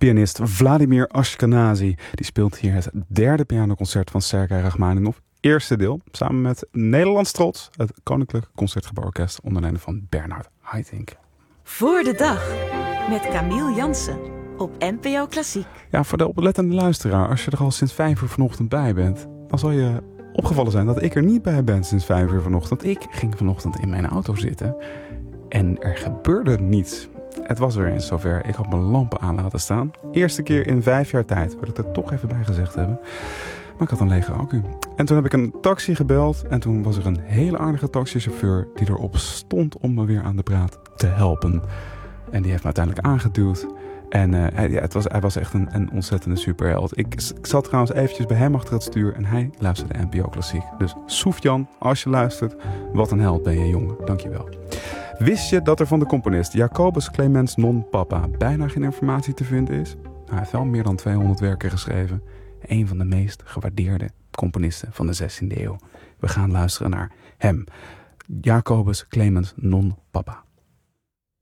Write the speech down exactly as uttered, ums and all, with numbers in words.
Pianist Vladimir Ashkenazy die speelt hier het derde pianoconcert van Sergei Rachmaninov. Eerste deel, samen met Nederlands trots, het Koninklijk Concertgebouworkest onder leiding van Bernard Haitink. Voor de dag met Camille Jansen op N P O Klassiek. Ja, voor de oplettende luisteraar, als je er al sinds vijf uur vanochtend bij bent, dan zal je opgevallen zijn dat ik er niet bij ben sinds vijf uur vanochtend. Ik ging vanochtend in mijn auto zitten en er gebeurde niets. Het was weer eens zover. Ik had mijn lampen aan laten staan. Eerste keer in vijf jaar tijd, wil ik er toch even bij gezegd hebben. Maar ik had een lege accu. En toen heb ik een taxi gebeld. En toen was er een hele aardige taxichauffeur die erop stond om me weer aan de praat te helpen. En die heeft me uiteindelijk aangeduwd. En uh, hij, ja, het was, hij was echt een, een ontzettende superheld. Ik, ik zat trouwens eventjes bij hem achter het stuur en hij luisterde N P O Klassiek. Dus Soefjan, als je luistert, wat een held ben je, jongen. Dankjewel. Wist je dat er van de componist Jacobus Clemens non Papa bijna geen informatie te vinden is? Nou, hij heeft wel meer dan tweehonderd werken geschreven. Een van de meest gewaardeerde componisten van de zestiende eeuw. We gaan luisteren naar hem. Jacobus Clemens non Papa.